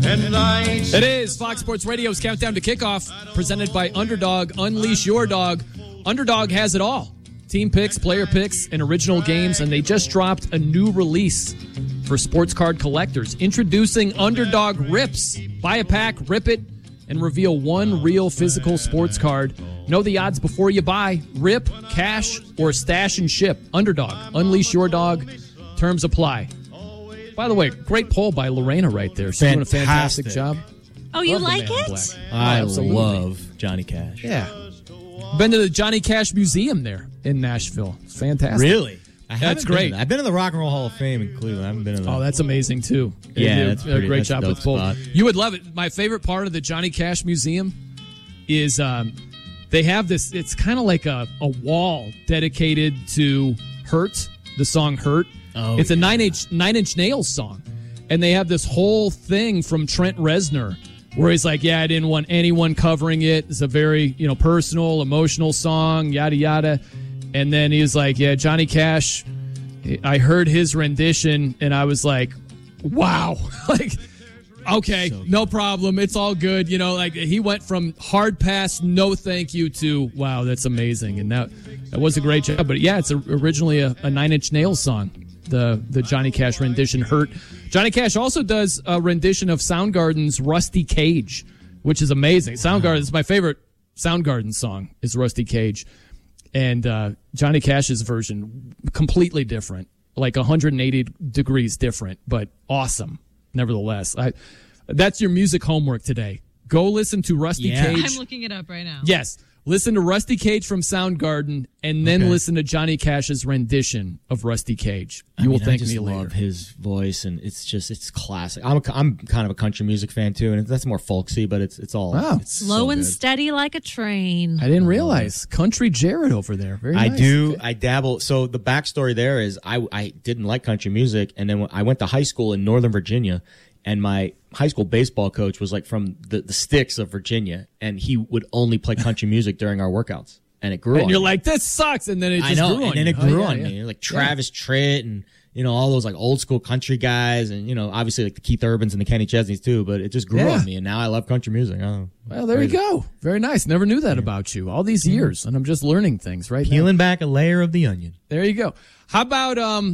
It is Fox Sports Radio's Countdown to Kickoff, presented by Underdog. Unleash your dog. Underdog has it all. Team picks, player picks, and original games, and they just dropped a new release for sports card collectors. Introducing Underdog Rips. Buy a pack, rip it, and reveal one real physical sports card. Know the odds before you buy. Rip, cash, or stash and ship. Underdog. Unleash your dog. Terms apply. By the way, great poll by Lorena right there. She's doing a fantastic job. Oh, you like it? I love Johnny Cash. Yeah. Been to the Johnny Cash Museum there in Nashville. It's fantastic. Really? That's great. I've been to the Rock and Roll Hall of Fame in Cleveland. I haven't been to that. Oh, that's amazing, too. Yeah, that's a great job with poll. spot. You would love it. My favorite part of the Johnny Cash Museum is they have this, it's kind of like a wall dedicated to Hurt, the song Hurt. Oh, it's a Nine Inch Nails song. And they have this whole thing from Trent Reznor where he's like, yeah, I didn't want anyone covering it. It's a very, personal, emotional song, yada, yada. And then he was like, yeah, Johnny Cash, I heard his rendition, and I was like, wow. Like, okay, no problem. It's all good. He went from hard pass, no thank you, to, wow, that's amazing. And that was a great job. But, yeah, it's originally a Nine Inch Nails song, the Johnny Cash rendition, Hurt. Johnny Cash also does a rendition of Soundgarden's Rusty Cage, which is amazing. Soundgarden is my favorite Soundgarden song, is Rusty Cage. And Johnny Cash's version, completely different, like 180 degrees different, but awesome, nevertheless. That's your music homework today. Go listen to Rusty Cage. I'm looking it up right now. Yes. Listen to Rusty Cage from Soundgarden, and then listen to Johnny Cash's rendition of Rusty Cage. You will thank me later. I love his voice, and it's classic. I'm kind of a country music fan too, and that's more folksy, but it's all it's slow so and good. steady like a train. I didn't realize Country Jared over there. Very nice. I do. Okay. I dabble. So the backstory there is I didn't like country music, and then I went to high school in Northern Virginia. And my high school baseball coach was like from the sticks of Virginia, and he would only play country music during our workouts. And it grew on me. And you're like, this sucks. And then it just grew on you. And then it grew on me. Like Travis Tritt and, all those like old school country guys and, obviously like the Keith Urbans and the Kenny Chesneys too, but it just grew on me. And now I love country music. Well, there you go. Very nice. Never knew that about you all these years. And I'm just learning things right now. Peeling back a layer of the onion. There you go. How about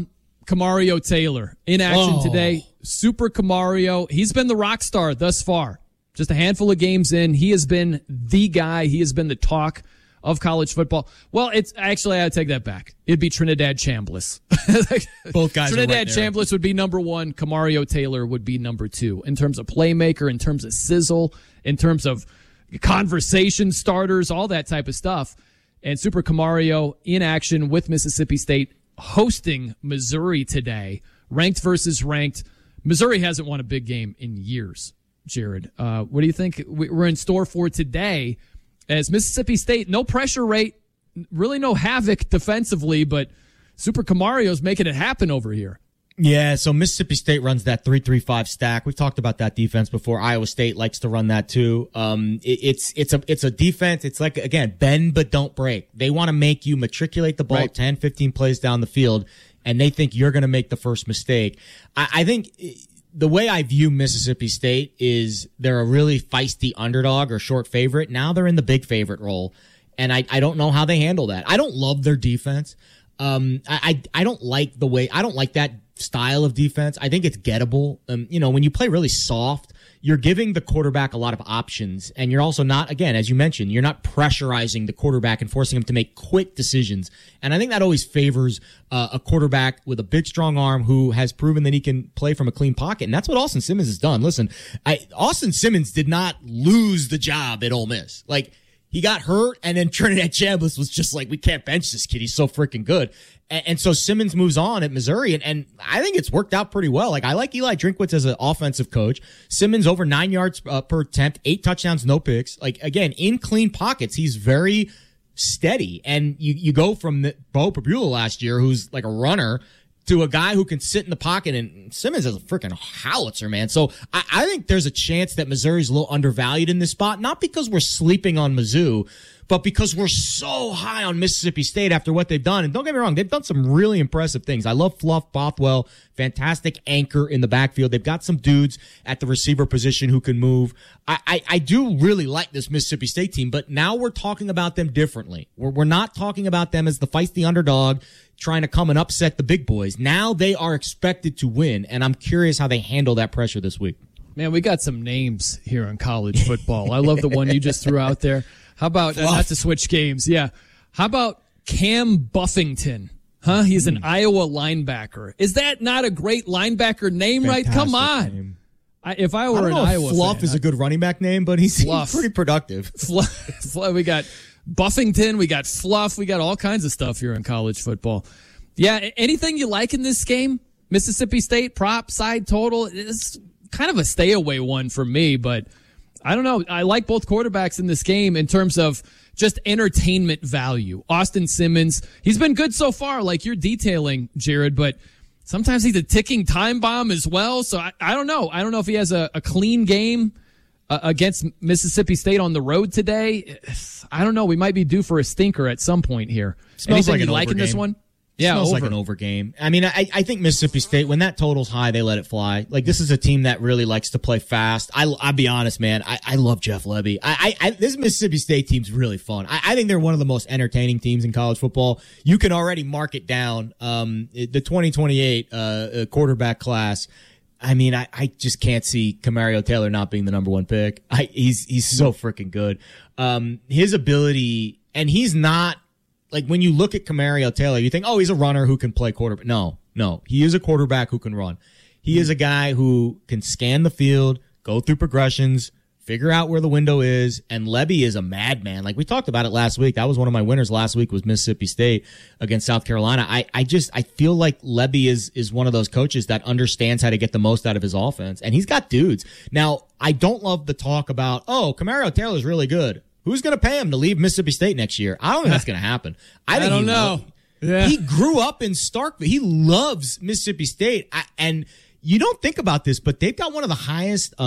Camario Taylor in action today? Super Camario. He's been the rock star thus far. Just a handful of games in. He has been the guy. He has been the talk of college football. Well, it's actually, I take that back. It'd be Trinidad Chambliss. Both guys Trinidad are right there. Chambliss would be number one. Camario Taylor would be number two in terms of playmaker, in terms of sizzle, in terms of conversation starters, all that type of stuff. And Super Camario in action with Mississippi State hosting Missouri today. Ranked versus ranked. Missouri hasn't won a big game in years, Jared. What do you think we're in store for today as Mississippi State, no pressure rate, really no havoc defensively, but Super Camario's making it happen over here. Yeah, so Mississippi State runs that 3-3-5 stack. We've talked about that defense before. Iowa State likes to run that too. It's a defense. It's like, again, bend but don't break. They want to make you matriculate the ball 10, 15 plays down the field, and they think you're going to make the first mistake. I think the way I view Mississippi State is they're a really feisty underdog or short favorite. Now they're in the big favorite role, and I don't know how they handle that. I don't love their defense. I don't like that style of defense. I think it's gettable. When you play really soft, you're giving the quarterback a lot of options, and you're also not, again, as you mentioned, you're not pressurizing the quarterback and forcing him to make quick decisions. And I think that always favors a quarterback with a big, strong arm who has proven that he can play from a clean pocket. And that's what Austin Simmons has done. Listen, Austin Simmons did not lose the job at Ole Miss. Like, he got hurt, and then Trinidad Chambliss was just like, we can't bench this kid. He's so freaking good. And so Simmons moves on at Missouri, and I think it's worked out pretty well. Like, I like Eli Drinkwitz as an offensive coach. Simmons over 9 yards per attempt, 8 touchdowns, no picks. Like, again, in clean pockets, he's very steady. And you go from Bo Prabula last year, who's like a runner, to a guy who can sit in the pocket, and Simmons is a freaking howitzer, man. So I think there's a chance that Missouri's a little undervalued in this spot, not because we're sleeping on Mizzou, But because we're so high on Mississippi State after what they've done, and don't get me wrong, they've done some really impressive things. I love Fluff Bothwell, fantastic anchor in the backfield. They've got some dudes at the receiver position who can move. I do really like this Mississippi State team, but now we're talking about them differently. We're not talking about them as the feisty underdog trying to come and upset the big boys. Now they are expected to win, and I'm curious how they handle that pressure this week. Man, we got some names here in college football. I love the one you just threw out there. How about, not to switch games, yeah. How about Cam Buffington? Huh? He's an Iowa linebacker. Is that not a great linebacker name, Fantastic right? Come on. Name. If I were an Iowa Fluff fan, is a good running back name, but he's pretty productive. We got Buffington, we got Fluff, we got all kinds of stuff here in college football. Yeah, anything you like in this game? Mississippi State, prop, side total, it's kind of a stay away one for me, but I don't know. I like both quarterbacks in this game in terms of just entertainment value. Austin Simmons, he's been good so far, like you're detailing, Jared, but sometimes he's a ticking time bomb as well. So I don't know. I don't know if he has a clean game against Mississippi State on the road today. I don't know. We might be due for a stinker at some point here. Smells Anything like you like in this one? Yeah, smells like an over game. I mean, I think Mississippi State, when that total's high, they let it fly. Like, this is a team that really likes to play fast. I'll be honest, man. I love Jeff Lebby. This Mississippi State team's really fun. I think they're one of the most entertaining teams in college football. You can already mark it down. The 2028 quarterback class. I mean, I just can't see Camario Taylor not being the number one pick. He's so freaking good. His ability, and he's not, like, when you look at Camario Taylor, you think, oh, he's a runner who can play quarterback. No. He is a quarterback who can run. He is a guy who can scan the field, go through progressions, figure out where the window is, and Lebby is a madman. Like, we talked about it last week. That was one of my winners last week, was Mississippi State against South Carolina. I feel like Lebby is one of those coaches that understands how to get the most out of his offense, and he's got dudes. Now, I don't love the talk about, oh, Camario Taylor's really good. Who's going to pay him to leave Mississippi State next year? I don't think that's going to happen. I don't know. Yeah. He grew up in Starkville. He loves Mississippi State. And you don't think about this, but they've got one of the highest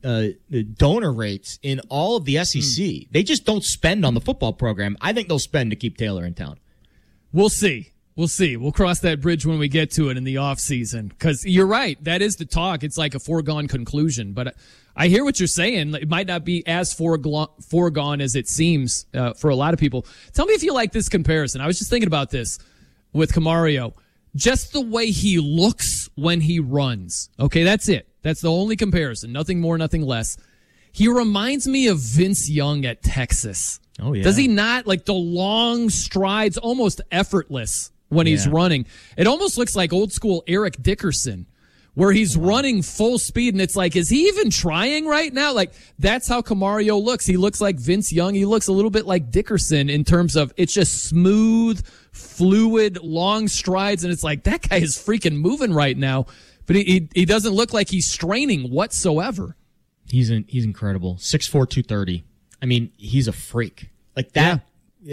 donor rates in all of the SEC. They just don't spend on the football program. I think they'll spend to keep Taylor in town. We'll see. We'll cross that bridge when we get to it in the offseason. Because you're right. That is the talk. It's like a foregone conclusion. But I hear what you're saying. It might not be as foregone as it seems for a lot of people. Tell me if you like this comparison. I was just thinking about this with Camario. Just the way he looks when he runs. Okay, that's it. That's the only comparison. Nothing more, nothing less. He reminds me of Vince Young at Texas. Oh, yeah. Does he not? Like the long strides, almost effortless when he's running. It almost looks like old school Eric Dickerson, where he's running full speed, and it's like, is he even trying right now? Like, that's how Camario looks. He looks like Vince Young. He looks a little bit like Dickerson in terms of it's just smooth, fluid, long strides, and it's like, that guy is freaking moving right now, but he doesn't look like he's straining whatsoever. He's incredible. 6'4", 230. I mean, he's a freak. Like that. Yeah.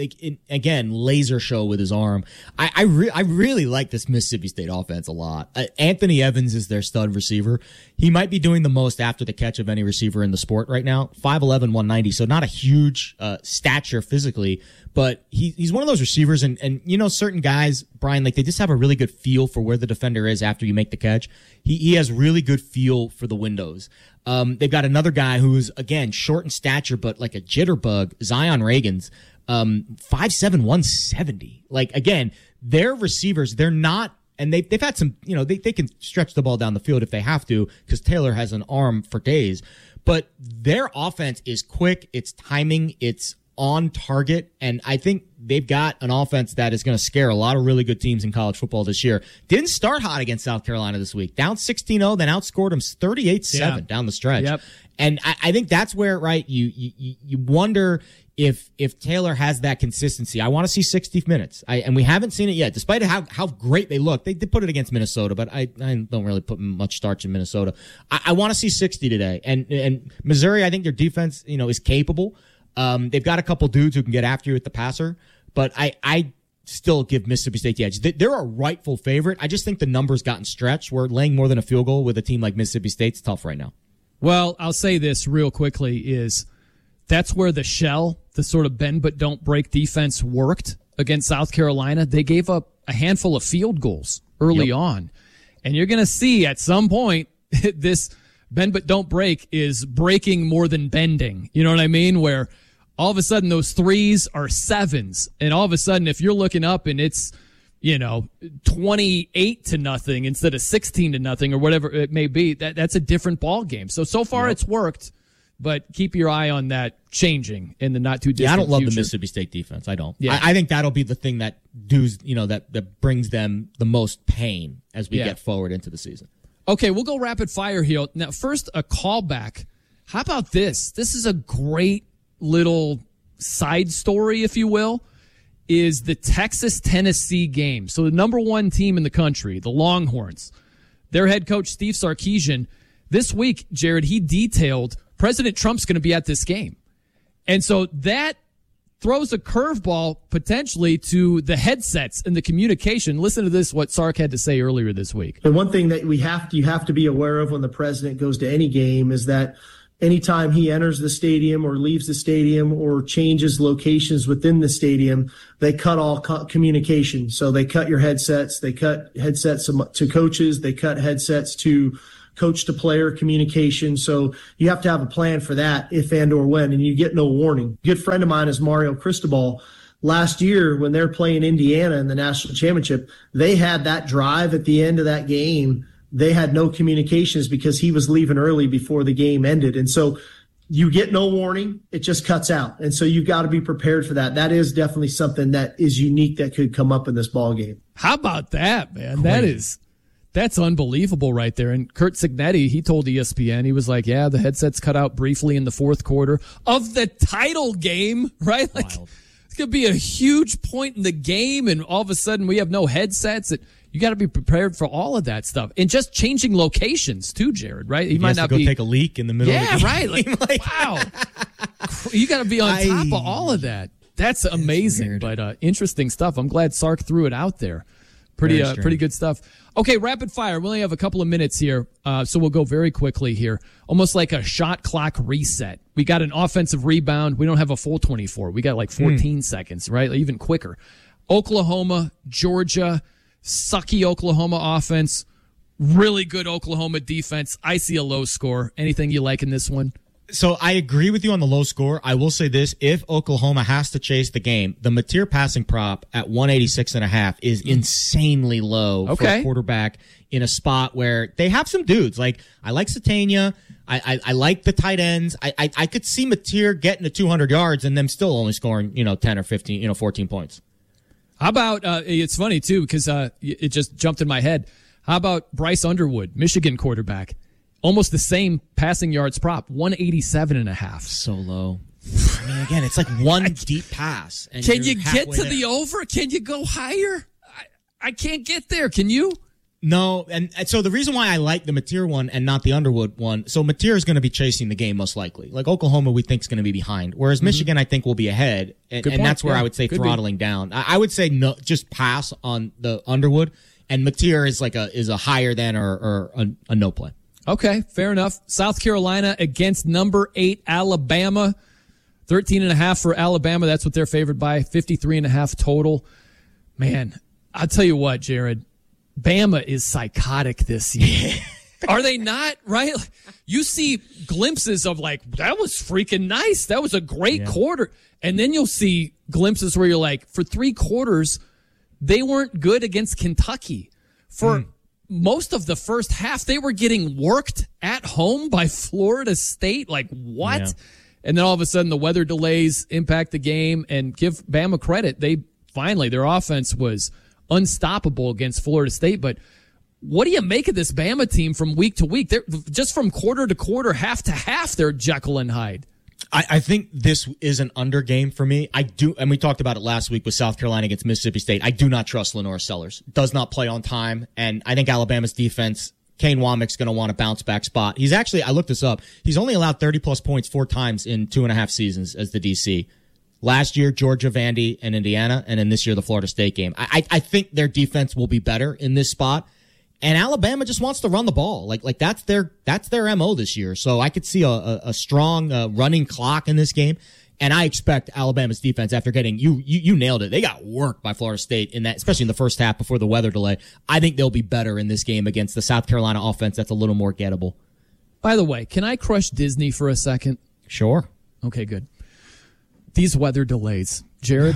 Again, laser show with his arm. I really like this Mississippi State offense a lot. Anthony Evans is their stud receiver. He might be doing the most after the catch of any receiver in the sport right now. 5'11", 190, so not a huge stature physically, but he's one of those receivers, and you know, certain guys, Brian, like, they just have a really good feel for where the defender is after you make the catch. He has really good feel for the windows. They've got another guy who's, again, short in stature, but like a jitterbug, Zion Reagans. 5'7", 170. Like, again, their receivers, they're not, and they've had some, you know, they can stretch the ball down the field if they have to, because Taylor has an arm for days. But their offense is quick, it's timing, it's on target, and I think they've got an offense that is going to scare a lot of really good teams in college football this year. Didn't start hot against South Carolina this week. Down 16-0, then outscored them 38-7 down the stretch. Yep. And I think that's where, right, you wonder if Taylor has that consistency. I want to see 60 minutes. And we haven't seen it yet, despite how great they look. They did put it against Minnesota, but I don't really put much starch in Minnesota. I want to see 60 today. And Missouri, I think their defense, you know, is capable. They've got a couple dudes who can get after you at the passer, but I still give Mississippi State the edge. They're a rightful favorite. I just think the number's gotten stretched. We're laying more than a field goal with a team like Mississippi State's tough right now. Well, I'll say this real quickly is that's where the shell, the sort of bend but don't break defense worked against South Carolina. They gave up a handful of field goals early on. And you're going to see at some point this bend but don't break is breaking more than bending. You know what I mean? Where all of a sudden those threes are sevens. And all of a sudden if you're looking up and it's, 28-0 instead of 16-0 or whatever it may be, that's a different ball game. So far it's worked, but keep your eye on that changing in the not too distant I don't love future. the Mississippi State defense. I don't. Yeah. I think that'll be the thing that that brings them the most pain as we get forward into the season. Okay, we'll go rapid fire here. Now, first, a callback. How about this? This is a great little side story, if you will, is the Texas-Tennessee game. So the number one team in the country, the Longhorns, their head coach, Steve Sarkisian, this week, Jared, he detailed President Trump's going to be at this game. And so that throws a curveball potentially to the headsets and the communication. Listen to this, what Sark had to say earlier this week. And one thing that you have to be aware of when the president goes to any game is that anytime he enters the stadium or leaves the stadium or changes locations within the stadium, they cut all communication. So they cut your headsets, they cut headsets to coaches, they cut headsets to coach to player communication. So you have to have a plan for that if and or when, and you get no warning. A good friend of mine is Mario Cristobal. Last year when they're playing Indiana in the national championship, they had that drive at the end of that game. They had no communications because he was leaving early before the game ended. And so you get no warning. It just cuts out. And so you've got to be prepared for that. That is definitely something that is unique that could come up in this ball game. How about that, man? That's unbelievable right there. And Curt Cignetti, he told ESPN, he was like, yeah, the headsets cut out briefly in the fourth quarter of the title game, right? Like, it's going to be a huge point in the game, and all of a sudden we have no headsets. You got to be prepared for all of that stuff. And just changing locations too, Jared, right? He might not go take a leak in the middle of the game. Yeah, right. Wow. You got to be on top of all of that. That's amazing, but interesting stuff. I'm glad Sark threw it out there. Pretty good stuff. Okay, rapid fire. We only have a couple of minutes here, so we'll go very quickly here. Almost like a shot clock reset. We got an offensive rebound. We don't have a full 24. We got like 14 seconds, right? Even quicker. Oklahoma, Georgia, sucky Oklahoma offense, really good Oklahoma defense. I see a low score. Anything you like in this one? So I agree with you on the low score. I will say this. If Oklahoma has to chase the game, the Mateer passing prop at 186.5 is insanely low for a quarterback in a spot where they have some dudes. Like, I like Satania. I like the tight ends. I could see Mateer getting to 200 yards and them still only scoring, 10 or 15, 14 points. How about, it's funny too, because it just jumped in my head. How about Bryce Underwood, Michigan quarterback? Almost the same passing yards prop, 187.5. So low. I mean, again, it's like one deep pass. And can you get to the over? Can you go higher? I can't get there. Can you? No, and so the reason why I like the Mateer one and not the Underwood one, so Mateer is going to be chasing the game most likely. Like Oklahoma, we think is going to be behind, whereas Michigan, I think, will be ahead, and that's where I would say throttling down. I would say no, just pass on the Underwood, and Mateer is like a higher than or a no play. Okay, fair enough. South Carolina against number 8 Alabama, 13.5 for Alabama. That's what they're favored by. 53.5 total. Man, I'll tell you what, Jared. Bama is psychotic this year. Are they not? Right? You see glimpses of like, that was freaking nice. That was a great quarter. And then you'll see glimpses where you're like, for 3 quarters, they weren't good against Kentucky. For most of the first half, they were getting worked at home by Florida State. Like, what? Yeah. And then all of a sudden, the weather delays impact the game. And give Bama credit. Their offense was unstoppable against Florida State. But what do you make of this Bama team from week to week? They're just from quarter to quarter, half to half, they're Jekyll and Hyde. I think this is an under game for me. I do, and we talked about it last week with South Carolina against Mississippi State. I do not trust Lenore Sellers. Does not play on time, and I think Alabama's defense, Kane Womack's going to want a bounce back spot. He's actually, I looked this up, he's only allowed 30-plus points 4 times in 2.5 seasons as the DC. Last year, Georgia, Vandy, and Indiana, and then this year, the Florida State game. I think their defense will be better in this spot. And Alabama just wants to run the ball. Like that's their MO this year. So I could see a strong running clock in this game. And I expect Alabama's defense, after getting you nailed it. They got worked by Florida State in that, especially in the first half before the weather delay. I think they'll be better in this game against the South Carolina offense that's a little more gettable. By the way, can I crush Disney for a second? Sure. Okay, good. These weather delays, Jared.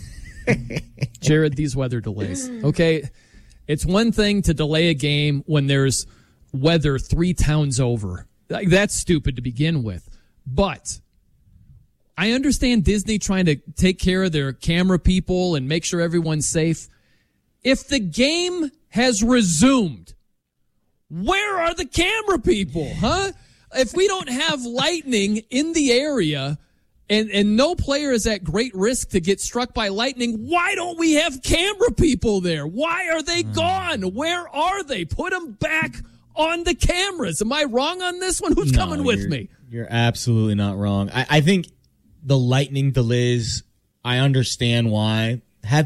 Jared, these weather delays. Okay, it's one thing to delay a game when there's weather 3 towns over. Like, that's stupid to begin with. But I understand Disney trying to take care of their camera people and make sure everyone's safe. If the game has resumed, where are the camera people, huh? If we don't have lightning in the area and no player is at great risk to get struck by lightning, why don't we have camera people there? Why are they gone? Where are they? Put them back on the cameras. Am I wrong on this one? Who's coming with me? You're absolutely not wrong. I think the lightning delays, I understand why.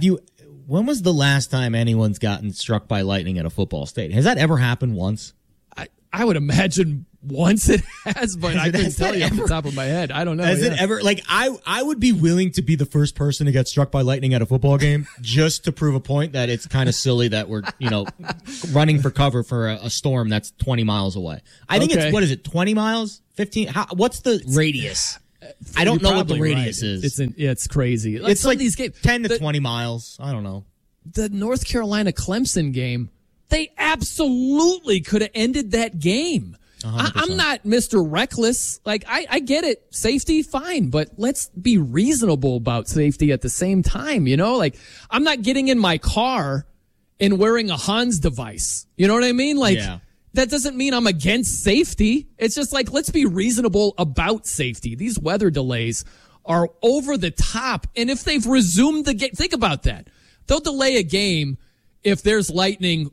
When was the last time anyone's gotten struck by lightning at a football stadium? Has that ever happened once? I would imagine once it has, but I couldn't tell you off the top of my head. I don't know. Has it ever, like, I would be willing to be the first person to get struck by lightning at a football game just to prove a point that it's kind of silly that we're, running for cover for a storm that's 20 miles away. I think it's, what is it, 20 miles? 15? What's the radius? I don't know what the radius is. It's crazy. It's like these games, 10 to 20 miles. I don't know. The North Carolina Clemson game, they absolutely could have ended that game. I'm not Mr. Reckless. Like, I get it. Safety, fine. But let's be reasonable about safety at the same time, Like, I'm not getting in my car and wearing a Hans device. You know what I mean? Like, that doesn't mean I'm against safety. It's just like, let's be reasonable about safety. These weather delays are over the top. And if they've resumed the game, think about that. They'll delay a game if there's lightning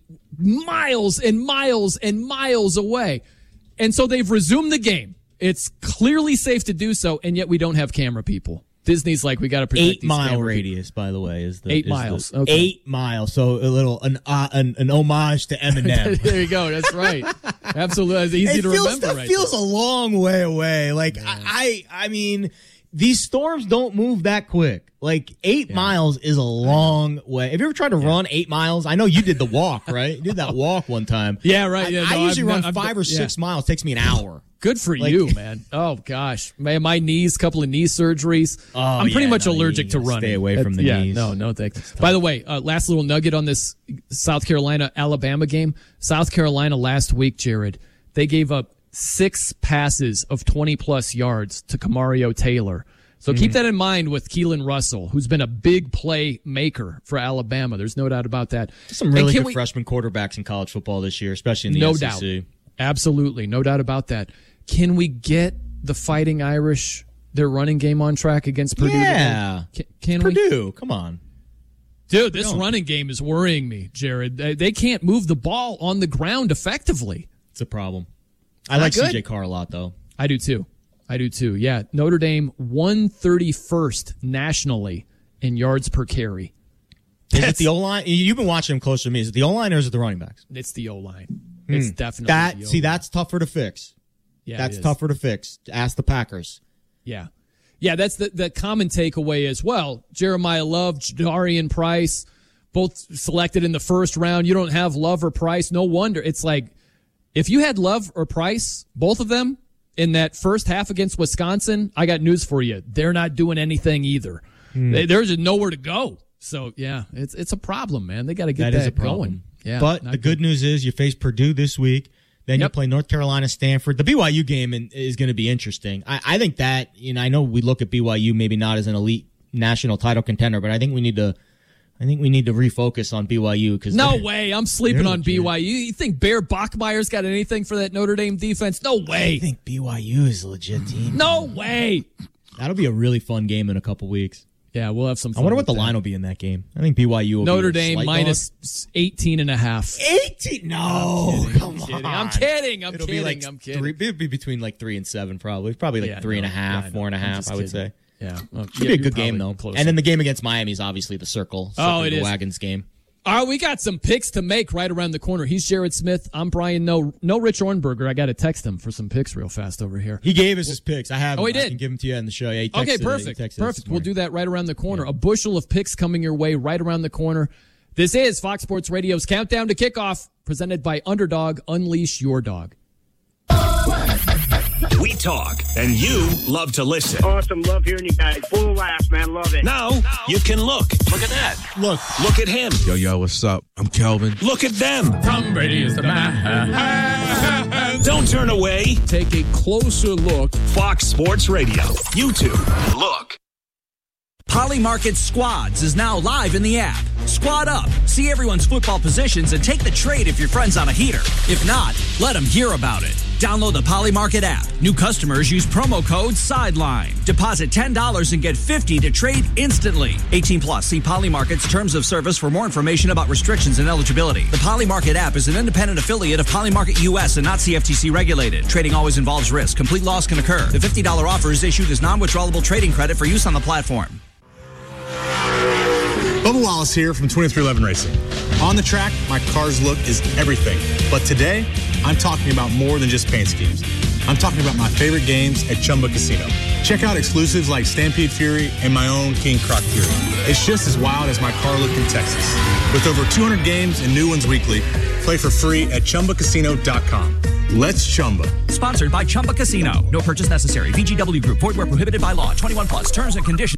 miles and miles and miles away. And so they've resumed the game. It's clearly safe to do so, and yet we don't have camera people. Disney's like, we got to protect 8 mile radius, by the way, is the 8 miles. Okay. 8 miles. So a little an homage to Eminem. There you go. That's right. Absolutely. It's easy to remember. That feels a long way away. Like, I mean, these storms don't move that quick. Like, 8 miles is a long way. Have you ever tried to run 8 miles? I know you did the walk, right? You did that walk one time. Yeah, right. Yeah, I usually run 5 or 6 miles. It takes me an hour. Good for you, man. Oh, gosh. My knees, couple of knee surgeries. I'm pretty much allergic to running. Stay away from the knees. No, thanks. By the way, last little nugget on this South Carolina-Alabama game. South Carolina last week, Jared, they gave up 6 passes of 20-plus yards to Kamario Taylor. So keep that in mind with Keelan Russell, who's been a big play maker for Alabama. There's no doubt about that. Some really good freshman quarterbacks in college football this year, especially in the SEC. No doubt. Absolutely. No doubt about that. Can we get the Fighting Irish, their running game on track against Purdue? Yeah. Can Purdue, come on. Dude, this running game is worrying me, Jared. They can't move the ball on the ground effectively. It's a problem. I like CJ Carr a lot, though. I do too. Yeah. Notre Dame 131st nationally in yards per carry. Is it the O-line? You've been watching them closer to me. Is it the O-line or is it the running backs? It's the O-line. It's definitely the O-line. See, that's tougher to fix. Yeah, that's tougher to fix. Ask the Packers. Yeah. Yeah, that's the common takeaway as well. Jeremiah Love, Jadarian Price, both selected in the first round. You don't have Love or Price. No wonder. It's like, if you had Love or Price, both of them, in that first half against Wisconsin, I got news for you. They're not doing anything either. There's just nowhere to go. So, yeah, it's a problem, man. They got to get that going. Yeah, but the good news is you face Purdue this week. Then you play North Carolina, Stanford. The BYU game is going to be interesting. I think that, I know we look at BYU maybe not as an elite national title contender, but I think we need to refocus on BYU because no way. I'm sleeping on BYU. You think Bear Bachmeier's got anything for that Notre Dame defense? No way. I think BYU is a legit team. No way. That'll be a really fun game in a couple weeks. Yeah, we'll have some fun. I wonder what the line will be in that game. I think BYU will Notre be Dame minus 18.5. 18? No, come on. I'm kidding. It'll be like I'm kidding. It'll be between like 3 and 7 probably. Probably like 3.5, 4.5. I would say. Yeah, it'll be a good game though. And then the game against Miami is obviously the circle. The wagons game. We got some picks to make right around the corner. He's Jared Smith. I'm Brian. No Rich Ornberger. I got to text him for some picks real fast over here. He gave us his picks. I have. Oh, he did. I can give them to you in the show. Yeah. He texted, Okay, perfect. Perfect. We'll do that right around the corner. Yeah. A bushel of picks coming your way right around the corner. This is Fox Sports Radio's Countdown to Kickoff, presented by Underdog. Unleash your dog. We talk, and you love to listen. Awesome. Love hearing you guys. Full of laughs, man. Love it. Now you can look. Look at that. Look at him. Yo, what's up? I'm Kelvin. Look at them. Tom Brady is the man. Don't turn away. Take a closer look. Fox Sports Radio. YouTube. Look. Polymarket Squads is now live in the app. Squad up, see everyone's football positions, and take the trade if your friend's on a heater. If not, let them hear about it. Download the Polymarket app. New customers use promo code SIDELINE. Deposit $10 and get $50 to trade instantly. 18 plus. See Polymarket's terms of service for more information about restrictions and eligibility. The Polymarket app is an independent affiliate of Polymarket US and not CFTC regulated. Trading always involves risk. Complete loss can occur. The $50 offer is issued as non-withdrawable trading credit for use on the platform. Bubba Wallace here from 2311 Racing. On the track, my car's look is everything. But today, I'm talking about more than just paint schemes. I'm talking about my favorite games at Chumba Casino. Check out exclusives like Stampede Fury and my own King Croc Fury. It's just as wild as my car look in Texas. With over 200 games and new ones weekly, play for free at ChumbaCasino.com. Let's Chumba. Sponsored by Chumba Casino. No purchase necessary. VGW Group. Void where prohibited by law. 21 plus. Terms and conditions.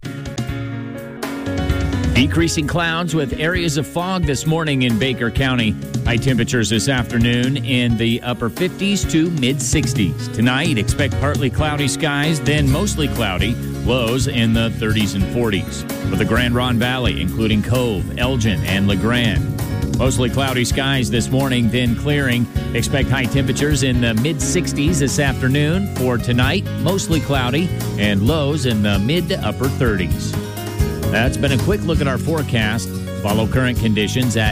Decreasing clouds with areas of fog this morning in Baker County. High temperatures this afternoon in the upper 50s to mid-60s. Tonight, expect partly cloudy skies, then mostly cloudy. Lows in the 30s and 40s. For the Grand Ronde Valley, including Cove, Elgin, and LeGrand. Mostly cloudy skies this morning, then clearing. Expect high temperatures in the mid-60s this afternoon. For tonight, mostly cloudy and lows in the mid to upper 30s. That's been a quick look at our forecast. Follow current conditions at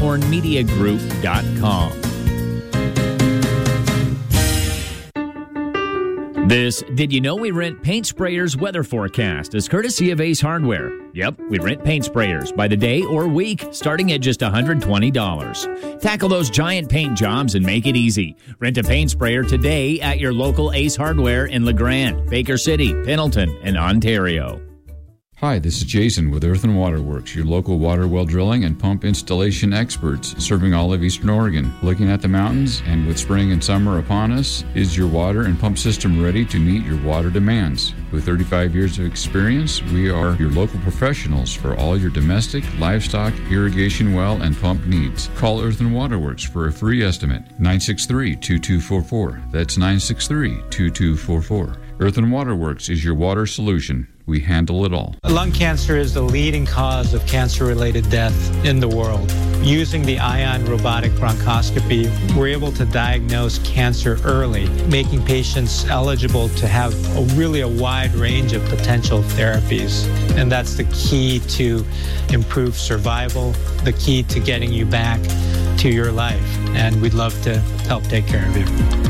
elkhornmediagroup.com. This Did You Know We Rent Paint Sprayers weather forecast is courtesy of Ace Hardware. Yep, we rent paint sprayers by the day or week, starting at just $120. Tackle those giant paint jobs and make it easy. Rent a paint sprayer today at your local Ace Hardware in LeGrand, Baker City, Pendleton, and Ontario. Hi, this is Jason with Earth and Water Works, your local water well drilling and pump installation experts serving all of Eastern Oregon. Looking at the mountains, and with spring and summer upon us, is your water and pump system ready to meet your water demands? With 35 years of experience, we are your local professionals for all your domestic, livestock, irrigation well, and pump needs. Call Earth and Water Works for a free estimate. 963-2244. That's 963-2244. Earth and Water Works is your water solution. We handle it all. Lung cancer is the leading cause of cancer-related death in the world. Using the Ion robotic bronchoscopy, we're able to diagnose cancer early, making patients eligible to have a wide range of potential therapies. And that's the key to improved survival, the key to getting you back to your life. And we'd love to help take care of you.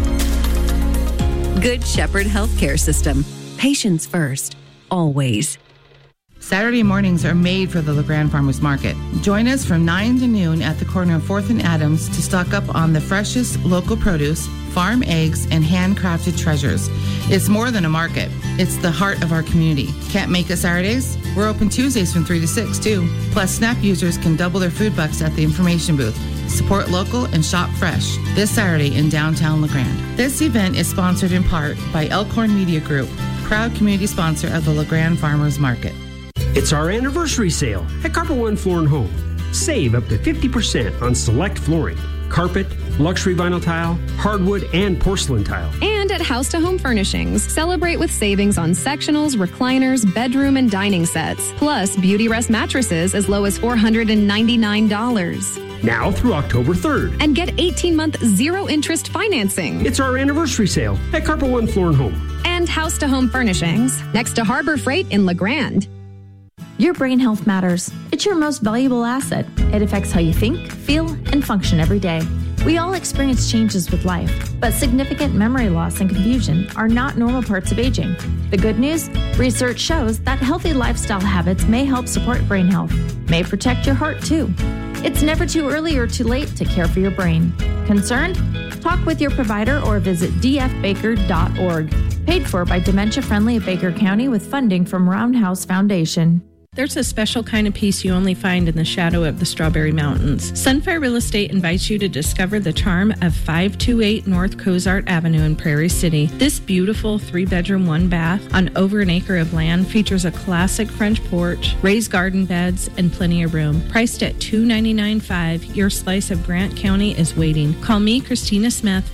Good Shepherd Healthcare System. Patients first. Always. Saturday mornings are made for the LeGrand Farmers Market. Join us from 9 to noon at the corner of 4th and Adams to stock up on the freshest local produce, farm eggs, and handcrafted treasures. It's more than a market. It's the heart of our community. Can't make it Saturdays? We're open Tuesdays from 3 to 6, too. Plus, SNAP users can double their food bucks at the information booth. Support local and shop fresh this Saturday in downtown LeGrand. This event is sponsored in part by Elkhorn Media Group, proud community sponsor of the LeGrand Farmers Market. It's our anniversary sale at Carpet One Floor and Home. Save up to 50% on select flooring, carpet, luxury vinyl tile, hardwood, and porcelain tile. And at House to Home Furnishings, celebrate with savings on sectionals, recliners, bedroom, and dining sets. Plus, Beauty Rest mattresses as low as $499. Now through October 3rd. And get 18-month zero-interest financing. It's our anniversary sale at Carpet One Floor and Home. And House to Home Furnishings, next to Harbor Freight in LeGrand. Your brain health matters. It's your most valuable asset. It affects how you think, feel, and function every day. We all experience changes with life, but significant memory loss and confusion are not normal parts of aging. The good news? Research shows that healthy lifestyle habits may help support brain health, may protect your heart too. It's never too early or too late to care for your brain. Concerned? Talk with your provider or visit dfbaker.org. Paid for by Dementia Friendly of Baker County with funding from Roundhouse Foundation. There's a special kind of peace you only find in the shadow of the Strawberry Mountains. Sunfire Real Estate invites you to discover the charm of 528 North Cozart Avenue in Prairie City. This beautiful 3-bedroom, 1-bath on over an acre of land features a classic French porch, raised garden beds, and plenty of room. Priced at $299.5, your slice of Grant County is waiting. Call me, Christina Smith,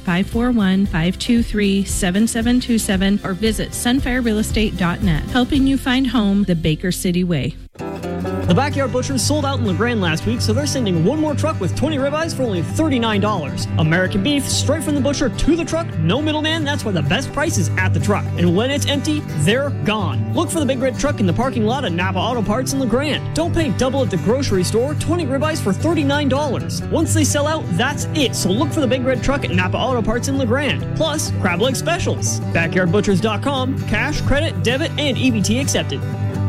541-523-7727, or visit sunfirerealestate.net, helping you find home the Baker City way. The Backyard Butchers sold out in LeGrand last week, so they're sending one more truck with 20 ribeyes for only $39. American beef, straight from the butcher to the truck, no middleman. That's why the best price is at the truck. And when it's empty, they're gone. Look for the big red truck in the parking lot at Napa Auto Parts in LeGrand. Don't pay double at the grocery store. 20 ribeyes for $39. Once they sell out, that's it. So look for the big red truck at Napa Auto Parts in LeGrand. Plus, crab leg specials. BackyardButchers.com. Cash, credit, debit, and EBT accepted.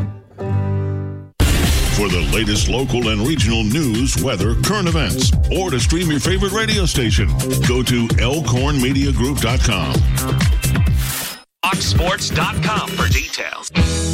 For the latest local and regional news, weather, current events, or to stream your favorite radio station, go to elkhornmediagroup.com. Foxsports.com for details.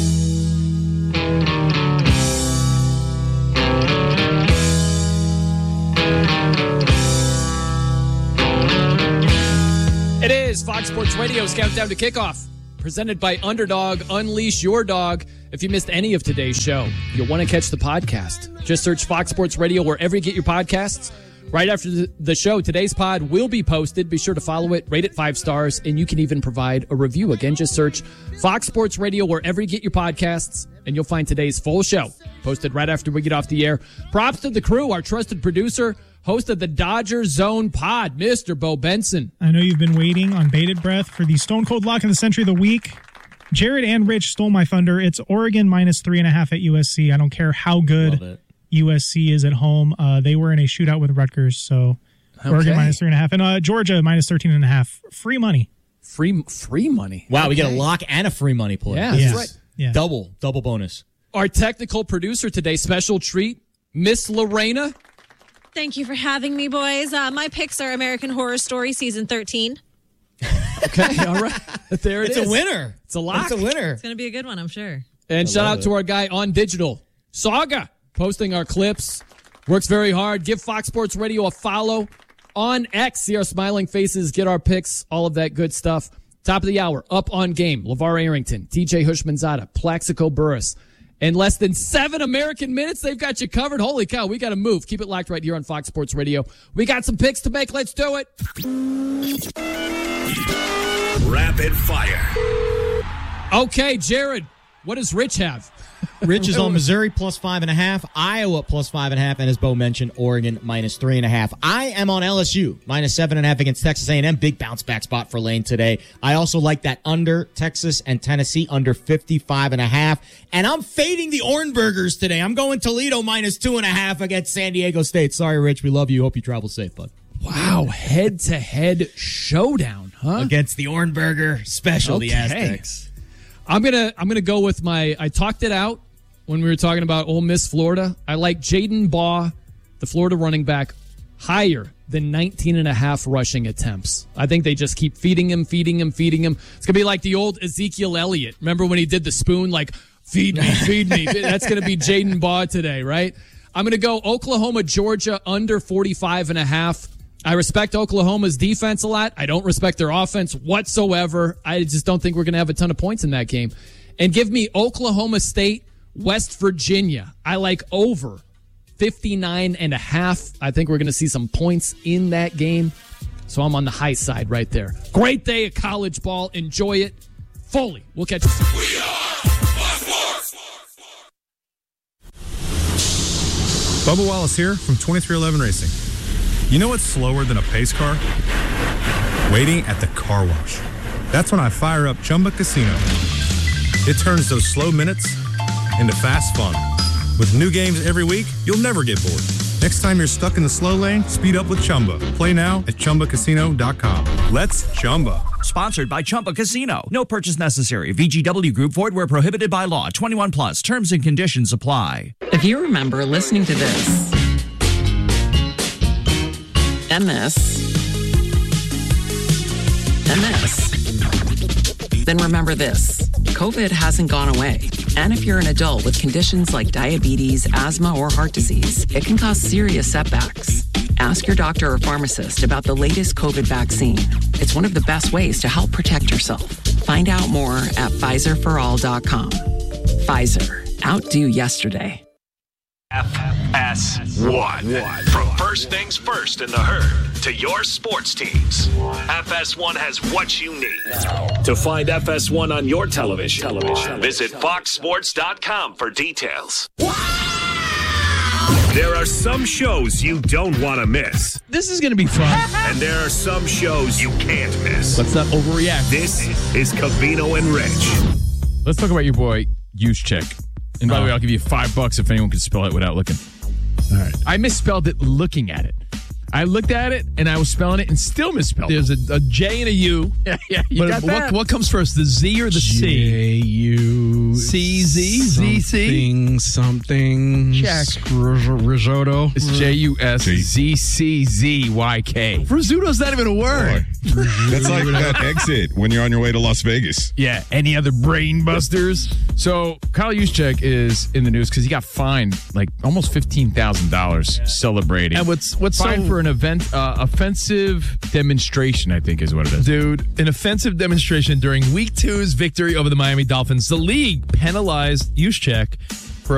It is Fox Sports Radio's Countdown to Kickoff, presented by Underdog. Unleash your dog. If you missed any of today's show, you'll want to catch the podcast. Just search Fox Sports Radio wherever you get your podcasts. Right after the show, today's pod will be posted. Be sure to follow it, rate it 5 stars, and you can even provide a review. Again, just search Fox Sports Radio wherever you get your podcasts, and you'll find today's full show posted right after we get off the air. Props to the crew, our trusted producer, host of the Dodger Zone pod, Mr. Bo Benson. I know you've been waiting on bated breath for the Stone Cold Lock of the Century of the Week. Jared and Rich stole my thunder. It's Oregon minus 3.5 at USC. I don't care how good USC is at home. They were in a shootout with Rutgers, so Oregon minus 3.5. And Georgia minus 13.5. Free money. Free money. Wow, we get a lock and a free money play. Yeah, that's right. Yeah. Double bonus. Our technical producer today, special treat, Miss Lorena. Thank you for having me, boys. My picks are American Horror Story Season 13. Okay, all right. There it is. It's a winner. It's a lock. It's a winner. It's going to be a good one, I'm sure. And shout out to our guy on digital, Saga, posting our clips. Works very hard. Give Fox Sports Radio a follow on X. See our smiling faces, get our picks, all of that good stuff. Top of the hour, Up on Game, LeVar Arrington, TJ Hushmanzada, Plaxico Burress. In less than 7 American minutes, they've got you covered. Holy cow, we got to move. Keep it locked right here on Fox Sports Radio. We got some picks to make. Let's do it. Rapid fire. Okay, Jared, what does Rich have? Rich is on Missouri plus 5.5, Iowa plus 5.5, and as Bo mentioned, Oregon minus 3.5. I am on LSU minus 7.5 against Texas A&M. Big bounce back spot for Lane today. I also like that under Texas and Tennessee under 55.5, and I'm fading the Orenburgers today. I'm going Toledo minus 2.5 against San Diego State. Sorry, Rich, we love you. Hope you travel safe, bud. Wow, head-to-head showdown, huh? Against the Orenburger special, the Aztecs. I'm gonna go with I talked it out when we were talking about Ole Miss, Florida. I like Jaden Baugh, the Florida running back, higher than 19.5 rushing attempts. I think they just keep feeding him. It's gonna be like the old Ezekiel Elliott. Remember when he did the spoon, like, feed me. That's gonna be Jaden Baugh today, right? I'm gonna go Oklahoma, Georgia under 45.5. I respect Oklahoma's defense a lot. I don't respect their offense whatsoever. I just don't think we're going to have a ton of points in that game. And give me Oklahoma State, West Virginia. I like over 59.5. I think we're going to see some points in that game. So I'm on the high side right there. Great day of college ball. Enjoy it fully. We'll catch you soon. We are Fox Sports. Bubba Wallace here from 2311 Racing. You know what's slower than a pace car? Waiting at the car wash. That's when I fire up Chumba Casino. It turns those slow minutes into fast fun. With new games every week, you'll never get bored. Next time you're stuck in the slow lane, speed up with Chumba. Play now at ChumbaCasino.com. Let's Chumba. Sponsored by Chumba Casino. No purchase necessary. VGW Group. Void where prohibited by law. 21 plus. Terms and conditions apply. If you remember listening to this and this, and this. Then remember this, COVID hasn't gone away. And if you're an adult with conditions like diabetes, asthma, or heart disease, it can cause serious setbacks. Ask your doctor or pharmacist about the latest COVID vaccine. It's one of the best ways to help protect yourself. Find out more at PfizerForAll.com. Pfizer, outdo yesterday. FS1. From first things first in the herd to your sports teams, FS1 has what you need. To find FS1 on your television, visit FoxSports.com for details. There are some shows you don't want to miss. This is going to be fun. And there are some shows you can't miss. Let's not overreact. This is Covino and Rich. Let's talk about your boy, Juszczyk. And by the way, I'll give you $5 if anyone can spell it without looking. All right. I misspelled it looking at it. I looked at it, and I was spelling it and still misspelled it. There's a J and a U. Yeah, you got that. What comes first, the Z or the C? J-U... C-Z? Something. Check. Risotto. It's Juszczyk. Risotto's not even a word. That's like that exit when you're on your way to Las Vegas. Yeah, any other brain busters? So Kyle Juszczyk is in the news because he got fined like almost $15,000 celebrating. And what's fined for an offensive demonstration, I think is what it is. Dude, an offensive demonstration during Week 2's victory over the Miami Dolphins. The league penalized Juszczyk